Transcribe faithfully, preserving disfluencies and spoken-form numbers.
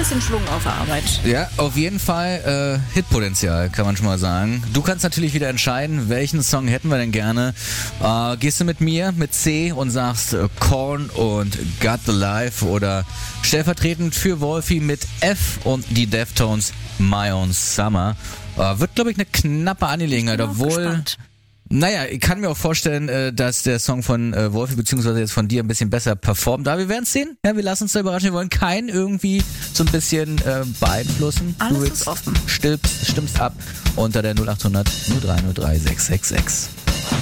bisschen Schwung auf der Arbeit. Ja, auf jeden Fall äh, Hitpotenzial, kann man schon mal sagen. Du kannst natürlich wieder entscheiden, welchen Song hätten wir denn gerne. Äh, gehst du mit mir, mit C und sagst äh, Korn und Got the Life oder stellvertretend für Wolfi mit F und die Deftones My Own Summer. Äh, wird, glaube ich, eine knappe Angelegenheit, obwohl... Gespannt. Naja, ich kann mir auch vorstellen, äh, dass der Song von äh, Wolfi beziehungsweise jetzt von dir ein bisschen besser performt. Da wir werden es sehen. Ja, wir lassen uns da überraschen. Wir wollen keinen irgendwie so ein bisschen äh, beeinflussen. Alles du ist offen. Stimmst, stimmst ab unter der null acht hundert null drei null drei sechs sechs sechs.